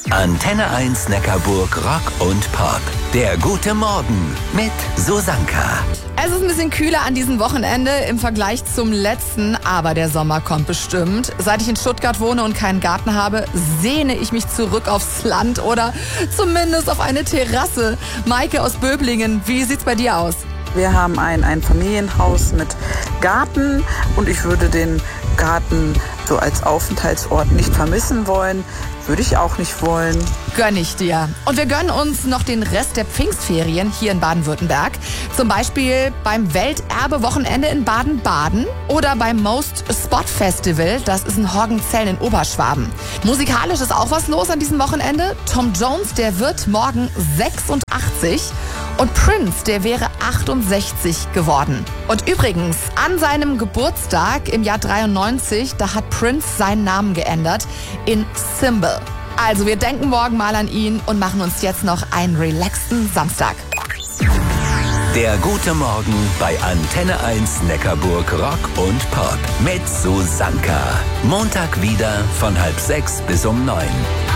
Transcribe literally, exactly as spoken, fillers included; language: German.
Antenne eins Neckarburg Rock und Pop. Der gute Morgen mit Susanka. Es ist ein bisschen kühler an diesem Wochenende im Vergleich zum letzten, aber der Sommer kommt bestimmt. Seit ich in Stuttgart wohne und keinen Garten habe, sehne ich mich zurück aufs Land oder zumindest auf eine Terrasse. Maike aus Böblingen, wie sieht's bei dir aus? Wir haben ein, ein Familienhaus mit Garten und ich würde den Garten so als Aufenthaltsort nicht vermissen wollen. Würde ich auch nicht wollen. Gönn ich dir. Und wir gönnen uns noch den Rest der Pfingstferien hier in Baden-Württemberg. Zum Beispiel beim Welterbe-Wochenende in Baden-Baden oder beim Most Spot Festival. Das ist in Horgenzellen in Oberschwaben. Musikalisch ist auch was los an diesem Wochenende. Tom Jones, der wird morgen sechsundachtzig. Und Prince, der wäre achtundsechzig geworden. Und übrigens, an seinem Geburtstag im Jahr dreiundneunzig, da hat Prince seinen Namen geändert in Symbol. Also wir denken morgen mal an ihn und machen uns jetzt noch einen relaxten Samstag. Der gute Morgen bei Antenne eins Neckarburg Rock und Pop mit Susanka. Montag wieder von halb sechs bis um neun.